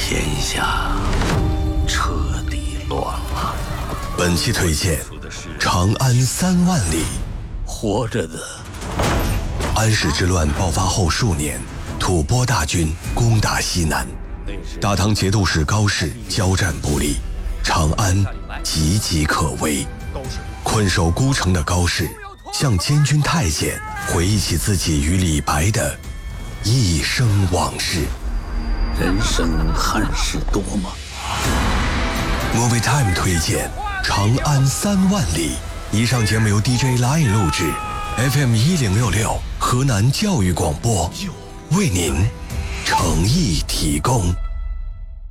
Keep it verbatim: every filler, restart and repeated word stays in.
天下彻底乱了。 本期推荐：长安三万里。 活着的。 安史之乱爆发后数年，吐蕃大军攻打西南，大唐节度使高适交战不利，长安岌岌可危。困守孤城的高适向监军太监回忆起自己与李白的一生往事。 人生憾事多吗？ Movie Time 推荐《长安三万里》。以上节目由 D J Line 录制 ，F M 一零六六河南教育广播为您诚意提供。